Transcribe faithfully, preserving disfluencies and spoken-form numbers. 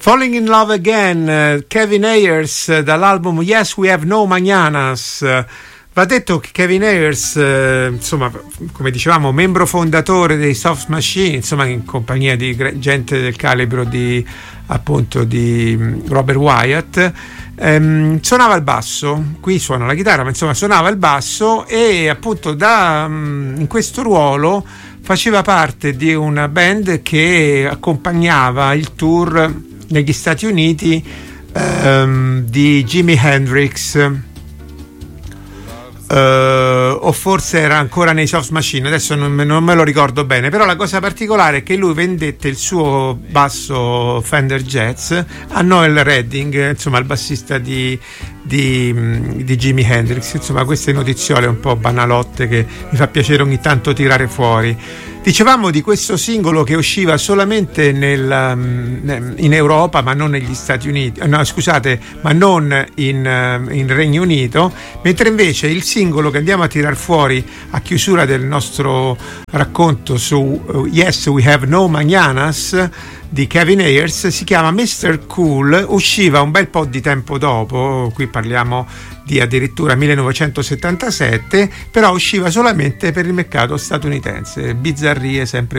Falling in Love Again, Kevin Ayers, dall'album Yes We Have No Mañanas. Va detto che Kevin Ayers, eh, insomma, come dicevamo, membro fondatore dei Soft Machine, insomma, in compagnia di gente del calibro di, appunto, di Robert Wyatt, ehm, suonava il basso. Qui suona la chitarra, ma insomma suonava il basso, e appunto da in questo ruolo faceva parte di una band che accompagnava il tour negli Stati Uniti ehm, di Jimi Hendrix, Uh, o forse era ancora nei Soft Machine, adesso non me, non me lo ricordo bene, però la cosa particolare è che lui vendette il suo basso Fender Jazz a Noel Redding, insomma il bassista di, di, di Jimi Hendrix. Insomma, queste notiziole un po' banalotte che mi fa piacere ogni tanto tirare fuori. Dicevamo di questo singolo che usciva solamente nel, in Europa, ma non negli Stati Uniti, no scusate, ma non in, in Regno Unito, mentre invece il singolo che andiamo a tirar fuori a chiusura del nostro racconto su Yes We Have No Mañanas di Kevin Ayers si chiama mister Cool, usciva un bel po' di tempo dopo, qui parliamo di addirittura millenovecentosettantasette, però usciva solamente per il mercato statunitense. Bizzarrie sempre